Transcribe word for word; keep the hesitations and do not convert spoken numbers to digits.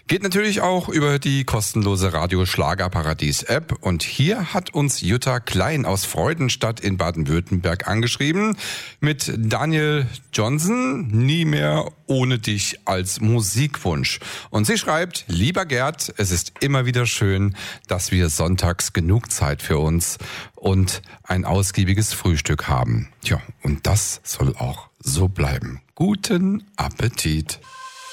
Geht natürlich auch über die kostenlose Radio Schlagerparadies App. Und hier hat uns Jutta Klein aus Freudenstadt in Baden-Württemberg angeschrieben mit Daniel Johnson, Nie mehr ohne dich als Musikwunsch. Und sie schreibt, lieber Gerd, es ist immer wieder schön, dass wir sonntags genug Zeit für uns und ein ausgiebiges Frühstück haben. Tja, und das soll auch so bleiben. Guten Appetit.